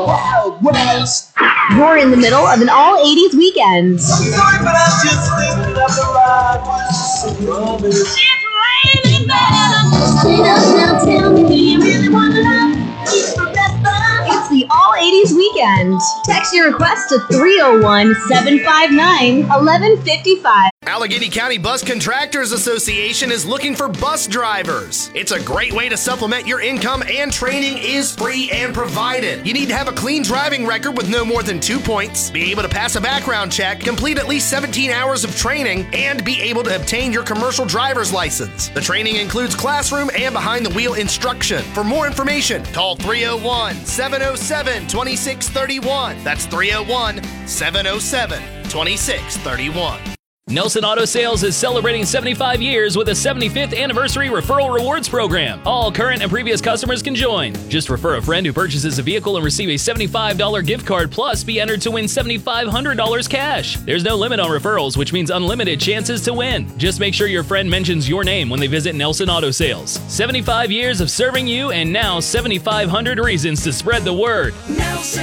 Wild West. You're in the middle of an all-80s weekend. I'm sorry, but I'm just thinking of the ride was promise. It's raining men. Straight up now, tell me, do you really want to love? It's the all-80s weekend. Text your request to 301-759-1155. Allegheny County Bus Contractors Association is looking for bus drivers. It's a great way to supplement your income, and training is free and provided. You need to have a clean driving record with no more than 2 points, be able to pass a background check, complete at least 17 hours of training, and be able to obtain your commercial driver's license. The training includes classroom and behind-the-wheel instruction. For more information, call 301-707-2631. That's 301-707-2631. Nelson Auto Sales is celebrating 75 years with a 75th anniversary referral rewards program. All current and previous customers can join. Just refer a friend who purchases a vehicle and receive a $75 gift card, plus be entered to win $7,500 cash. There's no limit on referrals, which means unlimited chances to win. Just make sure your friend mentions your name when they visit Nelson Auto Sales. 75 years of serving you, and now 7,500 reasons to spread the word. Nelson.